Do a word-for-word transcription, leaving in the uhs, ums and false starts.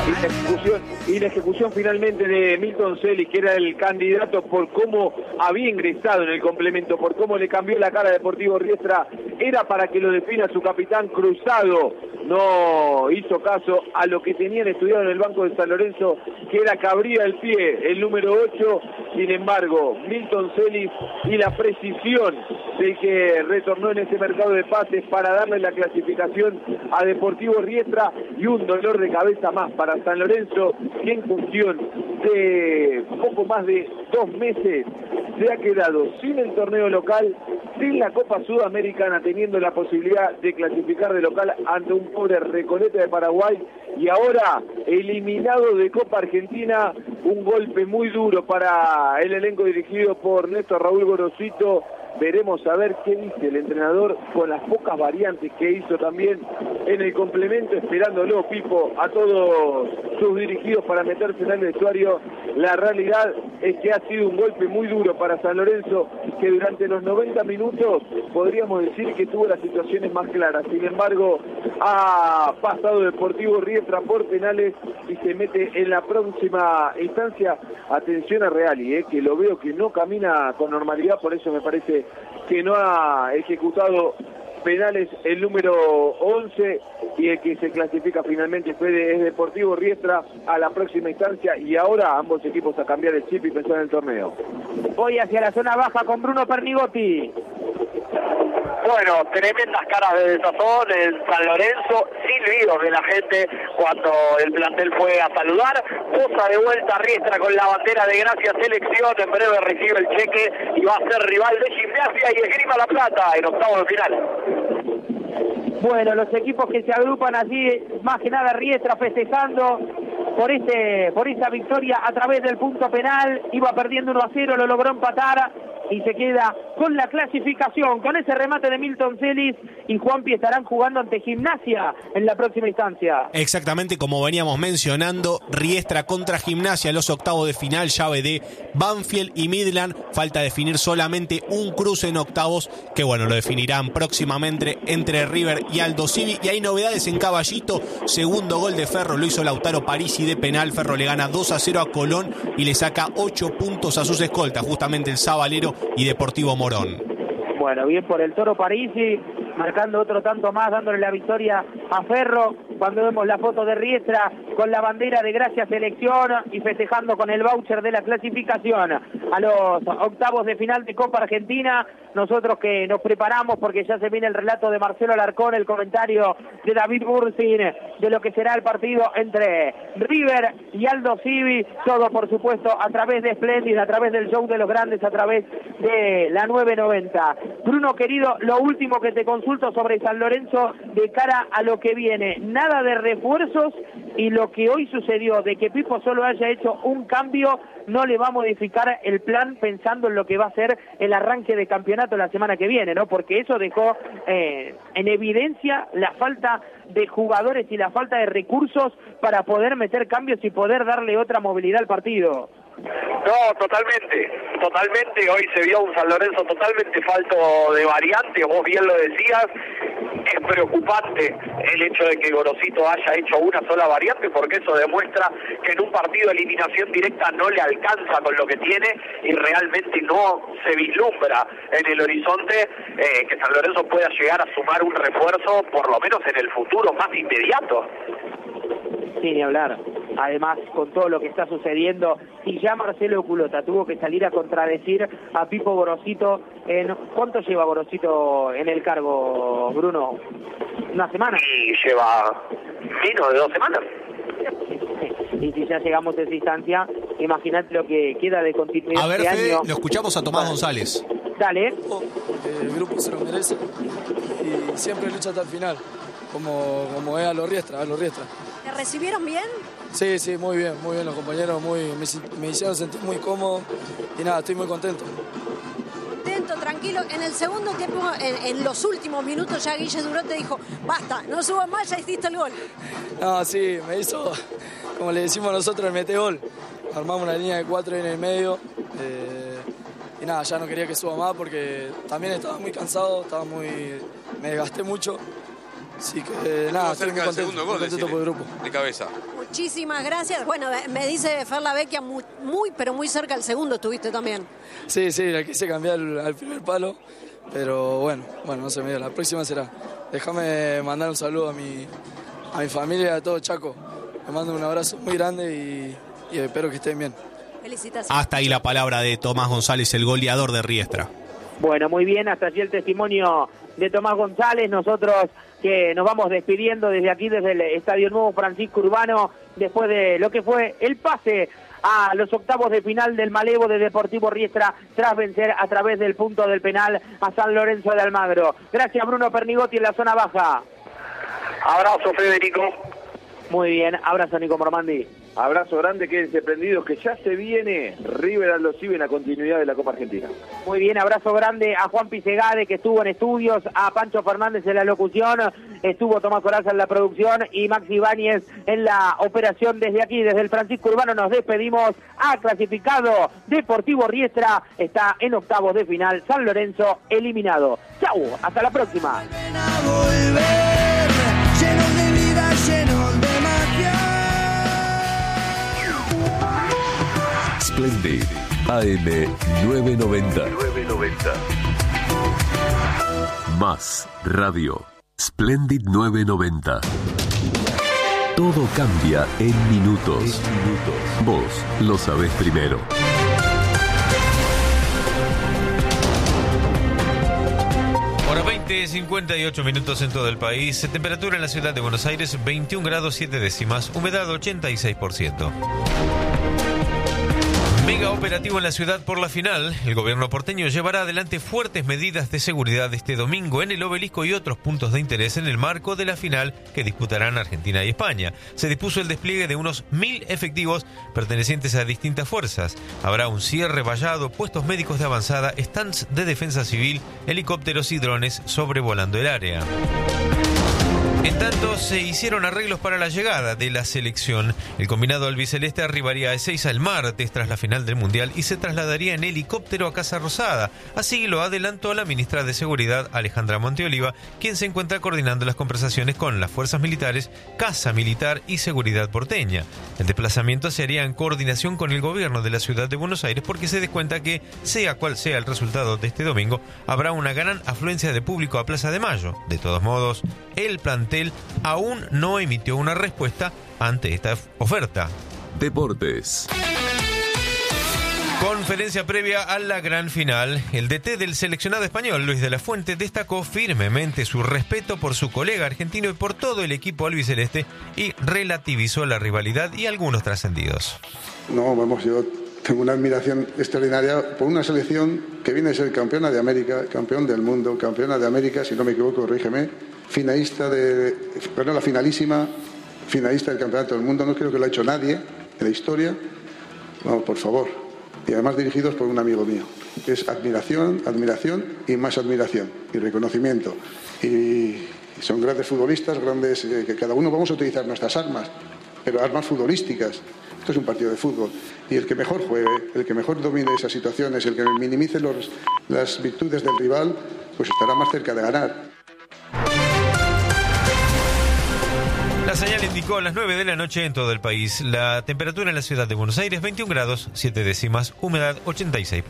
Y la ejecución, y la ejecución finalmente de Milton Celis, que era el candidato por cómo había ingresado en el complemento, por cómo le cambió la cara a Deportivo Riestra, era para que lo defina su capitán Cruzado. No hizo caso a lo que tenían estudiado en el banco de San Lorenzo, que era que abría el pie el número ocho. Sin embargo, Milton Celis y la precisión de que retornó en ese mercado de pases para darle la clasificación a Deportivo Riestra, y un dolor de cabeza más para San Lorenzo, que en función de poco más de dos meses se ha quedado sin el torneo local, sin la Copa Sudamericana, teniendo la posibilidad de clasificar de local ante un pobre Recoleta de Paraguay, y ahora eliminado de Copa Argentina. Un golpe muy duro para el elenco dirigido por Néstor Raúl Gorosito. Veremos a ver qué dice el entrenador con las pocas variantes que hizo también en el complemento, esperándolo, Pipo, a todos sus dirigidos para meterse en el vestuario. La realidad es que ha sido un golpe muy duro para San Lorenzo, que durante los noventa minutos podríamos decir que tuvo las situaciones más claras. Sin embargo, ha pasado Deportivo Riestra por penales y se mete en la próxima instancia. Atención a Reali, eh, que lo veo que no camina con normalidad, por eso me parece que no ha ejecutado penales el número once, y el que se clasifica finalmente fue de, es Deportivo Riestra a la próxima instancia, y ahora ambos equipos a cambiar el chip y pensar en el torneo. Voy hacia la zona baja con Bruno Pernigotti. Bueno, tremendas caras de desazón en San Lorenzo, silbidos de la gente cuando el plantel fue a saludar. Posa de vuelta Riestra con la bandera de Gracia Selección, en breve recibe el cheque y va a ser rival de Gimnasia y Esgrima La Plata en octavos de final. Bueno, los equipos que se agrupan allí, más que nada Riestra festejando por este por esa victoria a través del punto penal. Iba perdiendo uno a cero, lo logró empatar y se queda con la clasificación, con ese remate de Milton Celis, y Juanpi estarán jugando ante Gimnasia en la próxima instancia. Exactamente como veníamos mencionando, Riestra contra Gimnasia, los octavos de final, llave de Banfield y Midland. Falta definir solamente un cruce en octavos, que bueno, lo definirán próximamente entre River y Aldo Civi. Y hay novedades en Caballito, segundo gol de Ferro, lo hizo Lautaro Parisi de penal. Ferro le gana dos a cero a Colón y le saca ocho puntos a sus escoltas, justamente el Sabalero y Deportivo Morón. Bueno, bien por el Toro Parisi, marcando otro tanto más, dándole la victoria a Ferro. Cuando vemos la foto de Riestra con la bandera de Gracia Selección y festejando con el voucher de la clasificación a los octavos de final de Copa Argentina, nosotros que nos preparamos porque ya se viene el relato de Marcelo Alarcón, el comentario de David Bursin de lo que será el partido entre River y Aldo Civi, todo por supuesto a través de Splendid, a través del show de los grandes, a través de la nueve noventa. Bruno querido, lo último que te consulto sobre San Lorenzo de cara a lo que viene, nada de refuerzos, y lo que hoy sucedió de que Pipo solo haya hecho un cambio no le va a modificar el plan pensando en lo que va a ser el arranque de campeonato la semana que viene, ¿no? Porque eso dejó eh, en evidencia la falta de jugadores y la falta de recursos para poder meter cambios y poder darle otra movilidad al partido. No, totalmente, totalmente. Hoy se vio un San Lorenzo totalmente falto de variante, vos bien lo decías. Es preocupante el hecho de que Gorosito haya hecho una sola variante, porque eso demuestra que en un partido de eliminación directa no le alcanza con lo que tiene y realmente no se vislumbra en el horizonte eh, que San Lorenzo pueda llegar a sumar un refuerzo, por lo menos en el futuro más inmediato. Sí, ni hablar. Además, con todo lo que está sucediendo, y ya Marcelo Culota tuvo que salir a contradecir a Pipo Gorosito. En, ¿cuánto lleva Gorosito en el cargo, Bruno? ¿Una semana? Y lleva menos de dos semanas. Y si ya llegamos a esa instancia, imagínate lo que queda de continuidad. A ver, este Fede, año. lo escuchamos a Tomás González. Dale. Porque el grupo se lo merece y siempre lucha hasta el final, como, como es a los Riestra, a los Riestra. ¿Te recibieron bien? Sí, sí, muy bien, muy bien los compañeros, muy, me, me hicieron sentir muy cómodo y nada, estoy muy contento. Contento, tranquilo. En el segundo tiempo, en, en los últimos minutos ya Guille Duró te dijo, basta, no subas más, ya hiciste el gol. No, sí, me hizo, como le decimos nosotros, el mete gol. Armamos una línea de cuatro en el medio eh, y nada, ya no quería que suba más porque también estaba muy cansado, estaba muy, me desgasté mucho Así que nada, estoy muy cerca del contento, segundo gol, muy contento decile, por el grupo. de cabeza. Muchísimas gracias. Bueno, me dice Fer Lavecchia, muy, muy, pero muy cerca del segundo estuviste también. Sí, sí, la quise cambiar al, al primer palo, pero bueno, bueno, no se me dio. La próxima será. Déjame mandar un saludo a mi, a mi familia, a todo Chaco. Me mando un abrazo muy grande y, y espero que estén bien. Felicitaciones. Hasta ahí la palabra de Tomás González, el goleador de Riestra. Bueno, muy bien, hasta allí el testimonio de Tomás González. Nosotros que nos vamos despidiendo desde aquí, desde el Estadio Nuevo Francisco Urbano, después de lo que fue el pase a los octavos de final del Malevo de Deportivo Riestra, tras vencer a través del punto del penal a San Lorenzo de Almagro. Gracias, Bruno Pernigotti en la zona baja. Abrazo, Federico. Muy bien, abrazo, Nico Mormandi. Abrazo grande, quédense prendidos que ya se viene River Aldo Civi en la continuidad de la Copa Argentina. Muy bien, abrazo grande a Juan Pisegade, que estuvo en estudios, a Pancho Fernández en la locución, estuvo Tomás Coraza en la producción y Maxi Ibáñez en la operación. Desde aquí, desde el Francisco Urbano, nos despedimos. Ha clasificado Deportivo Riestra, está en octavos de final, San Lorenzo eliminado. Chau, hasta la próxima. Splendid A M novecientos noventa. Más radio. Splendid novecientos noventa. Todo cambia en minutos. Vos lo sabés primero. Hora veinte, cincuenta y ocho minutos en todo el país. Temperatura en la ciudad de Buenos Aires, veintiún grados siete décimas. Humedad ochenta y seis por ciento. Mega operativo en la ciudad por la final. El gobierno porteño llevará adelante fuertes medidas de seguridad este domingo en el Obelisco y otros puntos de interés en el marco de la final que disputarán Argentina y España. Se dispuso el despliegue de unos mil efectivos pertenecientes a distintas fuerzas. Habrá un cierre vallado, puestos médicos de avanzada, stands de defensa civil, helicópteros y drones sobrevolando el área. En tanto, se hicieron arreglos para la llegada de la selección. El combinado albiceleste arribaría a Ezeiza el martes tras la final del Mundial y se trasladaría en helicóptero a Casa Rosada. Así lo adelantó la ministra de Seguridad, Alejandra Monteoliva, quien se encuentra coordinando las conversaciones con las fuerzas militares, Casa Militar y Seguridad porteña. El desplazamiento se haría en coordinación con el gobierno de la ciudad de Buenos Aires porque se descuenta que, sea cual sea el resultado de este domingo, habrá una gran afluencia de público a Plaza de Mayo. De todos modos, el plantel aún no emitió una respuesta ante esta oferta. Deportes. Conferencia previa a la gran final. El D T del seleccionado español, Luis de la Fuente, destacó firmemente su respeto por su colega argentino y por todo el equipo albiceleste y relativizó la rivalidad y algunos trascendidos. No, vamos, yo tengo una admiración extraordinaria por una selección que viene a ser campeona de América, campeón del mundo, campeona de América, si no me equivoco, corrígeme, finalista de, perdón, la finalísima, finalista del campeonato del mundo. No creo que lo ha hecho nadie en la historia. Vamos, por favor. Y además dirigidos por un amigo mío. Es admiración, admiración y más admiración y reconocimiento. Y son grandes futbolistas, grandes, eh, que cada uno vamos a utilizar nuestras armas, pero armas futbolísticas. Esto es un partido de fútbol. Y el que mejor juegue, el que mejor domine esas situaciones, el que minimice los, las virtudes del rival, pues estará más cerca de ganar. La señal indicó a las nueve de la noche en todo el país. La temperatura en la ciudad de Buenos Aires, veintiún grados siete décimas, humedad ochenta y seis por ciento.